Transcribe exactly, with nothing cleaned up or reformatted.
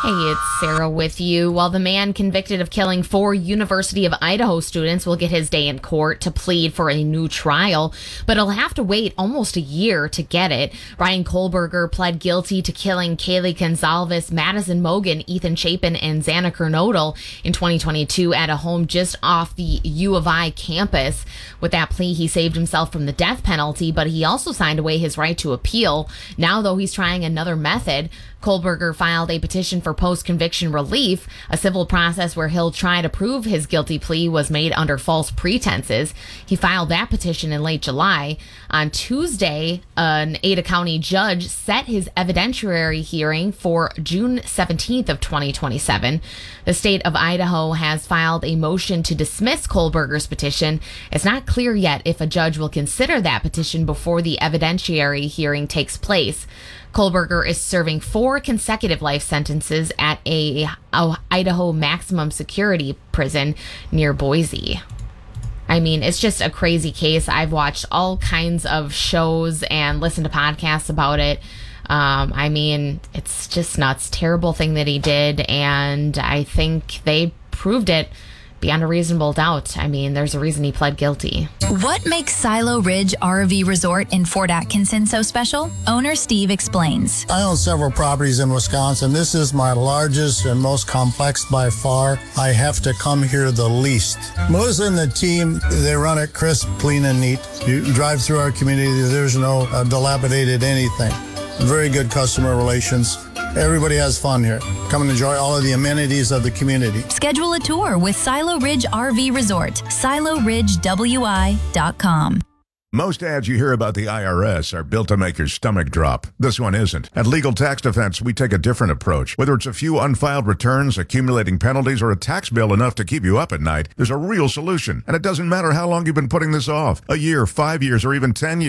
Hey, it's Sarah with you. Well, the man convicted of killing four University of Idaho students will get his day in court to plead for a new trial, but he'll have to wait almost a year to get it. Ryan Kohlberger pled guilty to killing Kaylee Gonzalez, Madison Mogan, Ethan Chapin, and Xana Kernodle in twenty twenty-two at a home just off the U of I campus. With that plea, he saved himself from the death penalty, but he also signed away his right to appeal. Now, though, he's trying another method. Kohlberger filed a petition for post-conviction relief, a civil process where he'll try to prove his guilty plea was made under false pretenses. He filed that petition in late July. On Tuesday, an Ada County judge set his evidentiary hearing for June seventeenth of twenty twenty-seven. The state of Idaho has filed a motion to dismiss Kohlberger's petition. It's not clear yet if a judge will consider that petition before the evidentiary hearing takes place. Kohlberger is serving four consecutive life sentences at a, a Idaho maximum security prison near Boise. I mean, it's just a crazy case. I've watched all kinds of shows and listened to podcasts about it. Um, I mean, it's just nuts. Terrible thing that he did, and I think they proved it beyond a reasonable doubt. I mean, there's a reason he pled guilty. What makes Silo Ridge R V Resort in Fort Atkinson so special? Owner Steve explains. I own several properties in Wisconsin. This is my largest and most complex by far. I have to come here the least. Melissa and the team, they run it crisp, clean, and neat. You drive through our community, there's no uh, dilapidated anything. Very good customer relations. Everybody has fun here. Come and enjoy all of the amenities of the community. Schedule a tour with Silo Ridge R V Resort. Silo Ridge W I dot com. Most ads you hear about the I R S are built to make your stomach drop. This one isn't. At Legal Tax Defense, we take a different approach. Whether it's a few unfiled returns, accumulating penalties, or a tax bill enough to keep you up at night, there's a real solution. And it doesn't matter how long you've been putting this off. A year, five years, or even ten years.